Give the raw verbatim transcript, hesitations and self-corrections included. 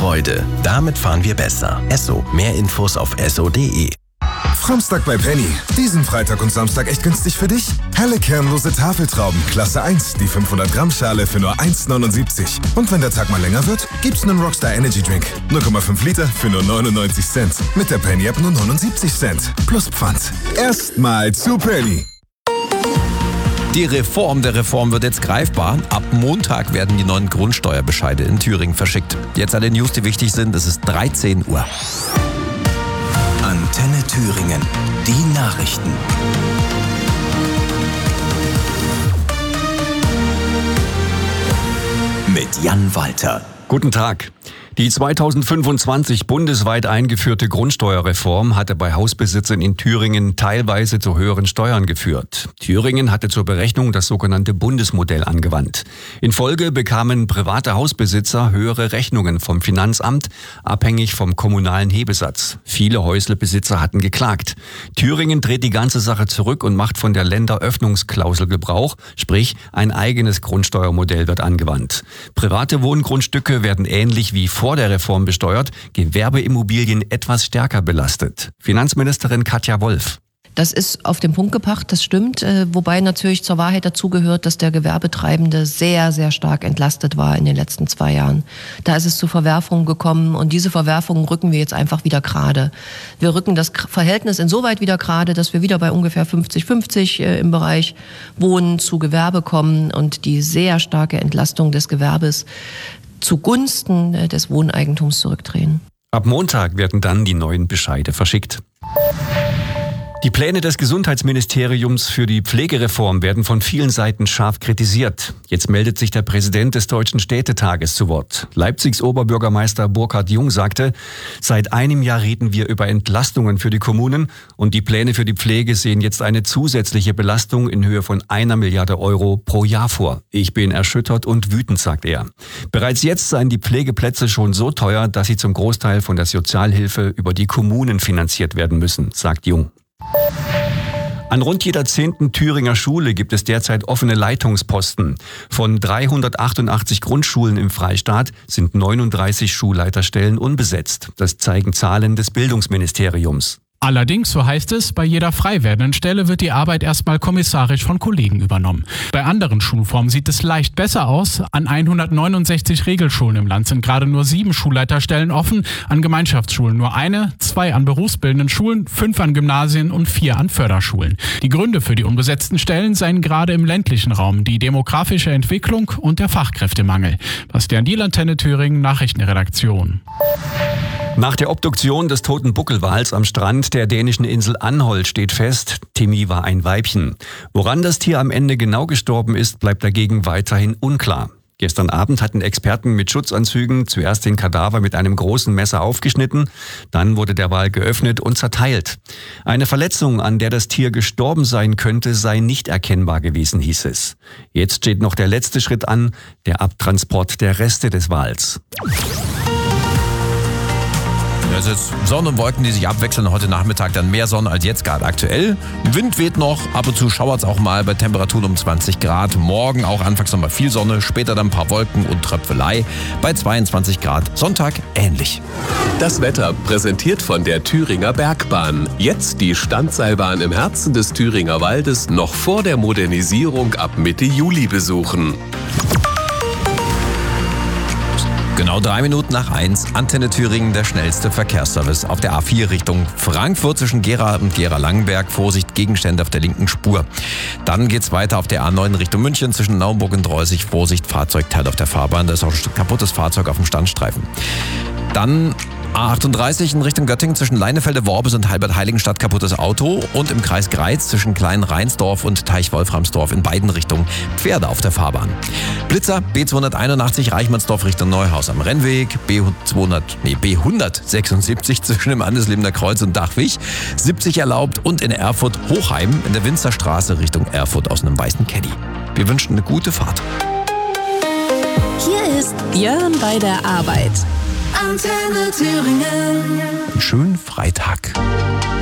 Freude. Damit fahren wir besser. Esso. Mehr Infos auf esso punkt de. Samstag bei Penny. Diesen Freitag und Samstag echt günstig für dich? Helle kernlose Tafeltrauben, Klasse eins, die fünfhundert Gramm Schale für nur eins neunundsiebzig. Und wenn der Tag mal länger wird, gibt's einen Rockstar Energy Drink. null Komma fünf Liter für nur neunundneunzig Cent. Mit der Penny App nur neunundsiebzig Cent. Plus Pfand. Erstmal zu Penny. Die Reform der Reform wird jetzt greifbar. Ab Montag werden die neuen Grundsteuerbescheide in Thüringen verschickt. Jetzt alle News, die wichtig sind. Es ist dreizehn Uhr. Antenne Thüringen. Die Nachrichten. Mit Jan Walter. Guten Tag. Die zweitausendfünfundzwanzig bundesweit eingeführte Grundsteuerreform hatte bei Hausbesitzern in Thüringen teilweise zu höheren Steuern geführt. Thüringen hatte zur Berechnung das sogenannte Bundesmodell angewandt. In Folge bekamen private Hausbesitzer höhere Rechnungen vom Finanzamt, abhängig vom kommunalen Hebesatz. Viele Häuslebesitzer hatten geklagt. Thüringen dreht die ganze Sache zurück und macht von der Länderöffnungsklausel Gebrauch, sprich ein eigenes Grundsteuermodell wird angewandt. Private Wohngrundstücke werden ähnlich wie vor der Reform besteuert, Gewerbeimmobilien etwas stärker belastet. Finanzministerin Katja Wolf. Das ist auf den Punkt gebracht, das stimmt. Wobei natürlich zur Wahrheit dazugehört, dass der Gewerbetreibende sehr, sehr stark entlastet war in den letzten zwei Jahren. Da ist es zu Verwerfungen gekommen und diese Verwerfungen rücken wir jetzt einfach wieder gerade. Wir rücken das Verhältnis insoweit wieder gerade, dass wir wieder bei ungefähr fünfzig fünfzig im Bereich Wohnen zu Gewerbe kommen und die sehr starke Entlastung des Gewerbes zugunsten des Wohneigentums zurückdrehen. Ab Montag werden dann die neuen Bescheide verschickt. Die Pläne des Gesundheitsministeriums für die Pflegereform werden von vielen Seiten scharf kritisiert. Jetzt meldet sich der Präsident des Deutschen Städtetages zu Wort. Leipzigs Oberbürgermeister Burkhard Jung sagte, seit einem Jahr reden wir über Entlastungen für die Kommunen und die Pläne für die Pflege sehen jetzt eine zusätzliche Belastung in Höhe von einer Milliarde Euro pro Jahr vor. Ich bin erschüttert und wütend, sagt er. Bereits jetzt seien die Pflegeplätze schon so teuer, dass sie zum Großteil von der Sozialhilfe über die Kommunen finanziert werden müssen, sagt Jung. An rund jeder zehnten Thüringer Schule gibt es derzeit offene Leitungsposten. Von dreihundertachtundachtzig Grundschulen im Freistaat sind neununddreißig Schulleiterstellen unbesetzt. Das zeigen Zahlen des Bildungsministeriums. Allerdings, so heißt es, bei jeder frei werdenden Stelle wird die Arbeit erstmal kommissarisch von Kollegen übernommen. Bei anderen Schulformen sieht es leicht besser aus. An hundertneunundsechzig Regelschulen im Land sind gerade nur sieben Schulleiterstellen offen, an Gemeinschaftsschulen nur eine, zwei an berufsbildenden Schulen, fünf an Gymnasien und vier an Förderschulen. Die Gründe für die unbesetzten Stellen seien gerade im ländlichen Raum die demografische Entwicklung und der Fachkräftemangel. Bastian Diel, Antenne Thüringen, Nachrichtenredaktion. Nach der Obduktion des toten Buckelwals am Strand der dänischen Insel Anholt steht fest, Timmy war ein Weibchen. Woran das Tier am Ende genau gestorben ist, bleibt dagegen weiterhin unklar. Gestern Abend hatten Experten mit Schutzanzügen zuerst den Kadaver mit einem großen Messer aufgeschnitten, dann wurde der Wal geöffnet und zerteilt. Eine Verletzung, an der das Tier gestorben sein könnte, sei nicht erkennbar gewesen, hieß es. Jetzt steht noch der letzte Schritt an, der Abtransport der Reste des Wals. Es ist Sonne und Wolken, die sich abwechseln. Heute Nachmittag dann mehr Sonne als jetzt gerade aktuell. Wind weht noch, ab und zu schauert es auch mal bei Temperaturen um zwanzig Grad. Morgen auch anfangs nochmal viel Sonne, später dann ein paar Wolken und Tröpfelei bei zweiundzwanzig Grad. Sonntag ähnlich. Das Wetter präsentiert von der Thüringer Bergbahn. Jetzt die Standseilbahn im Herzen des Thüringer Waldes noch vor der Modernisierung ab Mitte Juli besuchen. Genau drei Minuten nach eins, Antenne Thüringen, der schnellste Verkehrsservice auf der A vier Richtung Frankfurt zwischen Gera und Gera-Langenberg. Vorsicht, Gegenstände auf der linken Spur. Dann geht's weiter auf der A neun Richtung München zwischen Naumburg und Drossig. Vorsicht, Fahrzeugteil auf der Fahrbahn, da ist auch ein kaputtes Fahrzeug auf dem Standstreifen. Dann A achtunddreißig in Richtung Göttingen zwischen Leinefelde-Worbis und Halbert-Heiligenstadt kaputtes Auto und im Kreis Greiz zwischen Klein-Rheinsdorf und Teich-Wolframsdorf in beiden Richtungen Pferde auf der Fahrbahn. Blitzer B zweihunderteinundachtzig Reichmannsdorf Richtung Neuhaus am Rennweg, B zweihundert, nee, B hundertsechsundsiebzig zwischen dem Andeslebender Kreuz und Dachwig, siebzig erlaubt und in Erfurt Hochheim in der Winzerstraße Richtung Erfurt aus einem weißen Caddy. Wir wünschen eine gute Fahrt. Hier ist Björn bei der Arbeit. Antenne Thüringen. Einen schönen Freitag.